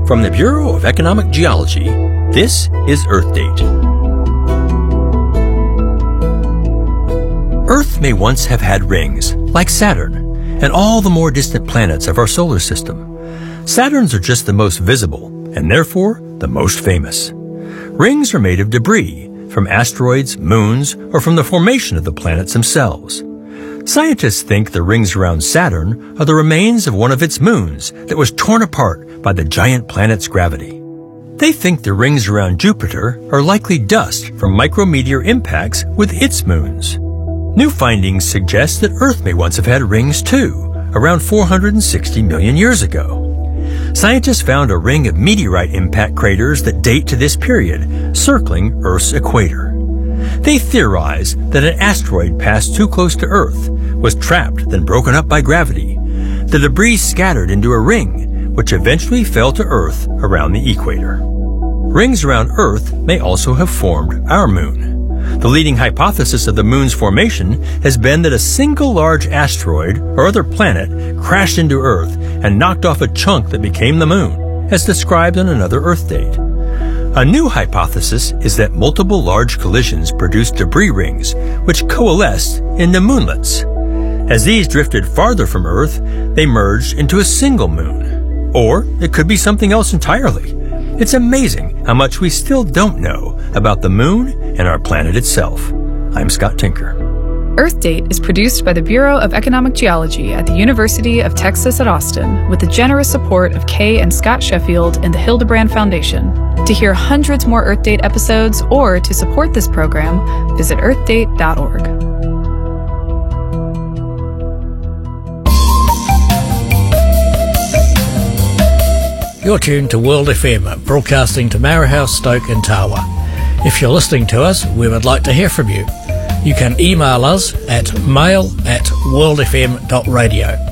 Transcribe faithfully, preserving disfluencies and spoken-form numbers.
From the Bureau of Economic Geology, this is Earth Date. Earth may once have had rings, like Saturn, and all the more distant planets of our solar system. Saturn's are just the most visible, and therefore the most famous. Rings are made of debris, from asteroids, moons, or from the formation of the planets themselves. Scientists think the rings around Saturn are the remains of one of its moons that was torn apart by the giant planet's gravity. They think the rings around Jupiter are likely dust from micrometeor impacts with its moons. New findings suggest that Earth may once have had rings too, around four hundred sixty million years ago. Scientists found a ring of meteorite impact craters that date to this period, circling Earth's equator. They theorize that an asteroid passed too close to Earth, was trapped, then broken up by gravity. The debris scattered into a ring, which eventually fell to Earth around the equator. Rings around Earth may also have formed our moon. The leading hypothesis of the moon's formation has been that a single large asteroid or other planet crashed into Earth and knocked off a chunk that became the moon, as described on another Earth Date. A new hypothesis is that multiple large collisions produced debris rings, which coalesced into moonlets. As these drifted farther from Earth, they merged into a single moon. Or it could be something else entirely. It's amazing how much we still don't know about the moon and our planet itself. I'm Scott Tinker. Earth Date is produced by the Bureau of Economic Geology at the University of Texas at Austin with the generous support of Kay and Scott Sheffield and the Hildebrand Foundation. To hear hundreds more Earth Date episodes or to support this program, visit earth date dot org. You're tuned to World F M, broadcasting to Marahau, Stoke and Tawa. If you're listening to us, we would like to hear from you. You can email us at mail at world f m dot radio.